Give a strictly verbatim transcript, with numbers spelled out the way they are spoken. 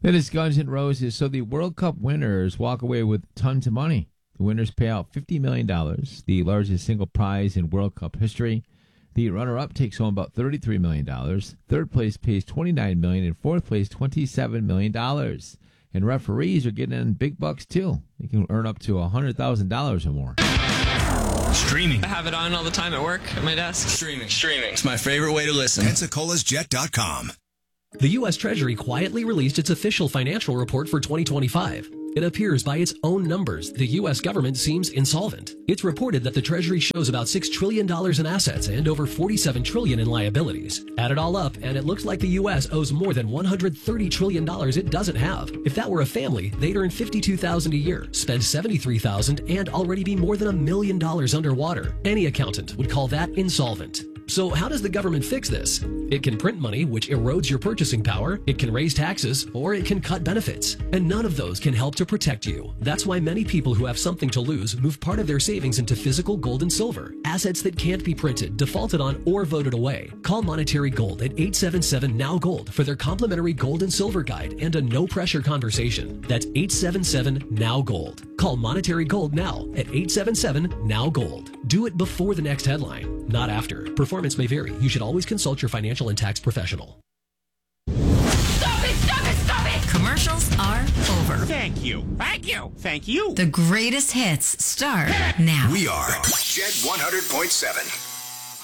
That is Guns N' Roses. So the World Cup winners walk away with tons of money. The winners pay out fifty million dollars, the largest single prize in World Cup history. The runner-up takes home about thirty-three million dollars. Third place pays twenty-nine million dollars, and fourth place twenty-seven million dollars. And referees are getting in big bucks, too. They can earn up to one hundred thousand dollars or more. Streaming. I have it on all the time at work, at my desk. Streaming. Streaming. It's my favorite way to listen. Pensacola's Jet dot com. The U S. Treasury quietly released its official financial report for twenty twenty-five. It appears by its own numbers, the U S government seems insolvent. It's reported that the Treasury shows about six trillion dollars in assets and over forty-seven trillion dollars in liabilities. Add it all up, and it looks like the U S owes more than one hundred thirty trillion dollars it doesn't have. If that were a family, they'd earn fifty-two thousand dollars a year, spend seventy-three thousand dollars, and already be more than a million dollars underwater. Any accountant would call that insolvent. So how does the government fix this? It can print money, which erodes your purchasing power, it can raise taxes, or it can cut benefits. And none of those can help to protect you. That's why many people who have something to lose move part of their savings into physical gold and silver, assets that can't be printed, defaulted on, or voted away. Call Monetary Gold at eight seven seven, N O W Gold for their complimentary gold and silver guide and a no-pressure conversation. That's eight seven seven, N O W Gold. Call Monetary Gold now at eight seven seven, N O W Gold. Do it before the next headline, not after. Performance may vary. You should always consult your financial and tax professional. Stop it! Stop it! Stop it! Commercials are over. Thank you. Thank you. Thank you. The greatest hits start now. We are Jet one hundred point seven.